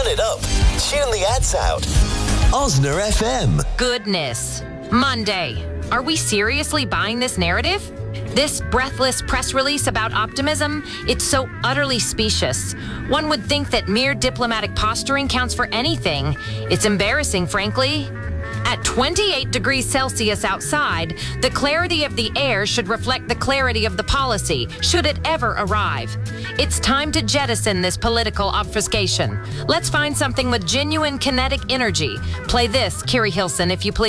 it up. Tune the ads out. Osner FM. Goodness. Monday. Are we seriously buying this narrative? This breathless press release about optimism, it's so utterly specious. One would think that mere diplomatic posturing counts for anything. It's embarrassing, frankly. At 28 degrees Celsius outside, the clarity of the air should reflect the clarity of the policy, should it ever arrive. It's time to jettison this political obfuscation. Let's find something with genuine kinetic energy. Play this, Kiri Hilson, if you please.